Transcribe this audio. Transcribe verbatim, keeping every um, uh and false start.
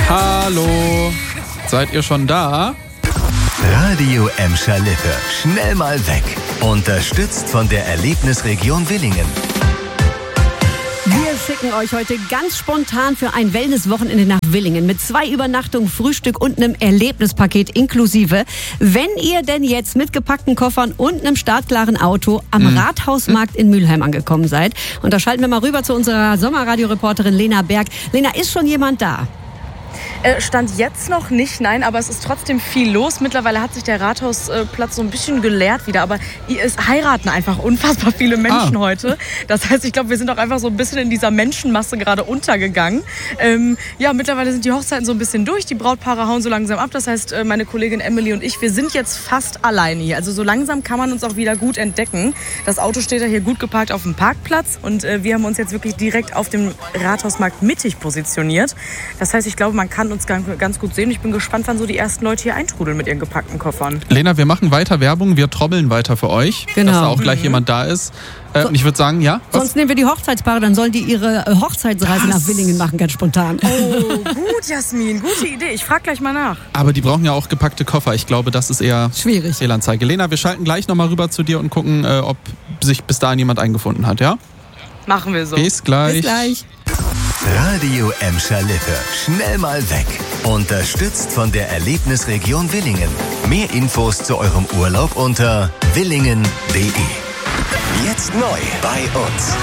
Hallo, seid ihr schon da? Radio Emscher Lippe. Schnell mal weg. Unterstützt von der Erlebnisregion Willingen. Wir schicken euch heute ganz spontan für ein Wellnesswochenende nach Willingen mit zwei Übernachtungen, Frühstück und einem Erlebnispaket inklusive. Wenn ihr denn jetzt mit gepackten Koffern und einem startklaren Auto am mhm. Rathausmarkt in Mülheim angekommen seid. Und da schalten wir mal rüber zu unserer Sommerradioreporterin Lena Berg. Lena, ist schon jemand da? Äh, Stand jetzt noch nicht, nein, aber es ist trotzdem viel los. Mittlerweile hat sich der Rathausplatz so ein bisschen geleert wieder, aber es heiraten einfach unfassbar viele Menschen ah. heute. Das heißt, ich glaube, wir sind auch einfach so ein bisschen in dieser Menschenmasse gerade untergegangen. Ähm, ja, mittlerweile sind die Hochzeiten so ein bisschen durch, die Brautpaare hauen so langsam ab. Das heißt, meine Kollegin Emily und ich, wir sind jetzt fast alleine hier. Also so langsam kann man uns auch wieder gut entdecken. Das Auto steht ja hier gut geparkt auf dem Parkplatz und äh, wir haben uns jetzt wirklich direkt auf dem Rathausmarkt mittig positioniert. Das heißt, ich glaube, man kann uns ganz gut sehen. Ich bin gespannt, wann so die ersten Leute hier eintrudeln mit ihren gepackten Koffern. Lena, wir machen weiter Werbung, wir trommeln weiter für euch, genau. dass da auch gleich mhm. jemand da ist. Äh, so, und ich würde sagen, ja? Was? Sonst nehmen wir die Hochzeitspaare, dann sollen die ihre Hochzeitsreise das. nach Willingen machen, ganz spontan. Oh, gut, Jasmin, gute Idee. Ich frage gleich mal nach. Aber die brauchen ja auch gepackte Koffer. Ich glaube, das ist eher schwierig. Fehlanzeige. Lena, wir schalten gleich nochmal rüber zu dir und gucken, äh, ob sich bis dahin jemand eingefunden hat, ja? Machen wir so. Bis gleich. Bis gleich. Radio Emscher Lippe. Schnell mal weg. Unterstützt von der Erlebnisregion Willingen. Mehr Infos zu eurem Urlaub unter willingen punkt de. Jetzt neu bei uns.